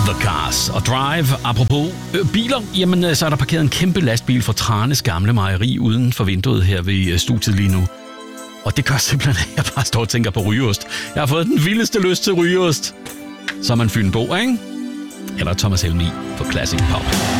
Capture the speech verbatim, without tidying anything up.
The Cars og Drive. Apropos øh, biler, jamen så er der parkeret en kæmpe lastbil fra Tranes gamle mejeri uden for vinduet her ved studiet lige nu. Og det gør simpelthen, at jeg bare står og tænker på rygeost. Jeg har fået den vildeste lyst til rygeost. Så er man Fynbo, ikke? Eller Thomas Helmig på Classic Pop.